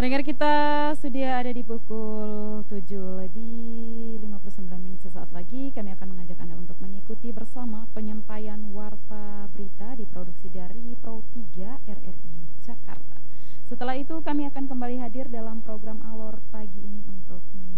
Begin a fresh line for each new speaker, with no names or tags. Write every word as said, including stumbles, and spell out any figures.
Pendengar kita sudah ada di pukul tujuh lebih lima puluh sembilan menit. Sesaat lagi kami akan mengajak Anda untuk mengikuti bersama penyampaian warta berita diproduksi dari Pro tiga R R I Jakarta. Setelah itu kami akan kembali hadir dalam program Alor pagi ini untuk